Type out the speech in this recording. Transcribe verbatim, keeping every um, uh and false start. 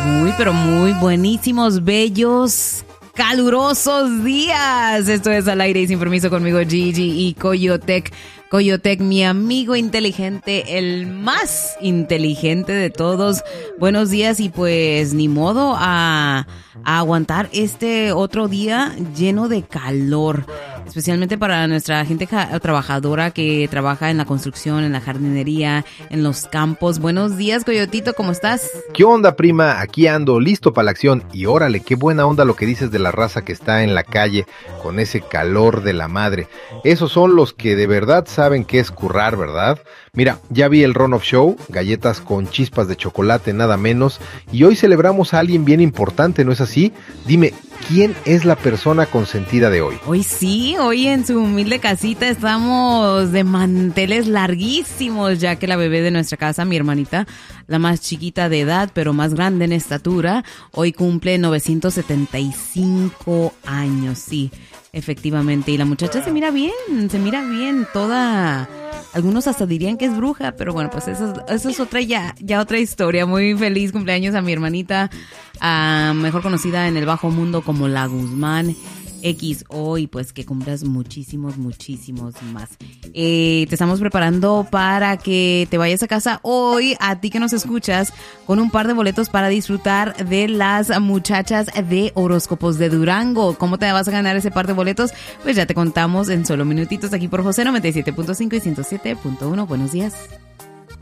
Muy, pero muy buenísimos, bellos, calurosos días. Esto es Al Aire y Sin Permiso conmigo, Gigi y Coyotec. Coyotec, mi amigo inteligente, el más inteligente de todos. Buenos días y pues ni modo a, a aguantar este otro día lleno de calor. Especialmente para nuestra gente ja- trabajadora que trabaja en la construcción, en la jardinería, en los campos. Buenos días, Coyotito, ¿cómo estás? ¿Qué onda, prima? Aquí ando, listo para la acción. Y órale, qué buena onda lo que dices de la raza que está en la calle con ese calor de la madre. Esos son los que de verdad saben qué es currar, ¿verdad? Mira, ya vi el Run of Show, galletas con chispas de chocolate, nada menos. Y hoy celebramos a alguien bien importante, ¿no es así? Dime, ¿quién es la persona consentida de hoy? Hoy sí, hoy en su humilde casita estamos de manteles larguísimos, ya que la bebé de nuestra casa, mi hermanita, la más chiquita de edad, pero más grande en estatura, hoy cumple novecientos setenta y cinco años, sí, efectivamente. Y la muchacha se mira bien, se mira bien, toda... Algunos hasta dirían que es bruja, pero bueno, pues eso, eso es otra ya, ya otra historia. Muy feliz cumpleaños a mi hermanita, uh, mejor conocida en el bajo mundo como La Guzmán X O, y pues que cumplas muchísimos, muchísimos más. Eh, te estamos preparando para que te vayas a casa hoy, a ti que nos escuchas, con un par de boletos para disfrutar de las muchachas de Horóscopos de Durango. ¿Cómo te vas a ganar ese par de boletos? Pues ya te contamos en solo minutitos aquí por José noventa y siete punto cinco y ciento siete punto uno. Buenos días.